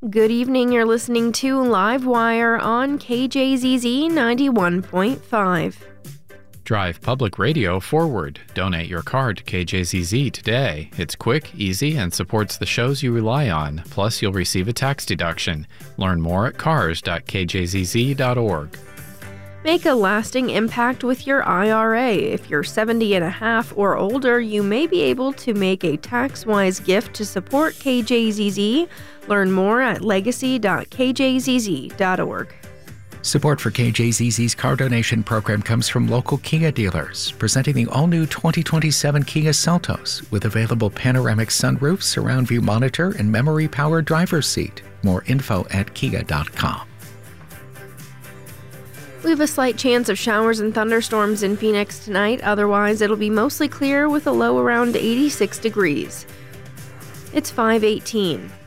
Good evening. You're listening to Livewire on KJZZ 91.5. Drive public radio forward. Donate your car to KJZZ today. It's quick, easy, and supports the shows you rely on. Plus, you'll receive a tax deduction. Learn more at cars.kjzz.org. Make a lasting impact with your IRA. If you're 70 and a half or older, you may be able to make a tax-wise gift to support KJZZ. Learn more at legacy.kjzz.org. Support for KJZZ's car donation program comes from local Kia dealers, presenting the all-new 2027 Kia Seltos with available panoramic sunroof, surround view monitor, and memory-powered driver's seat. More info at kia.com. We have a slight chance of showers and thunderstorms in Phoenix tonight. Otherwise, it'll be mostly clear with a low around 86 degrees. It's 5:18.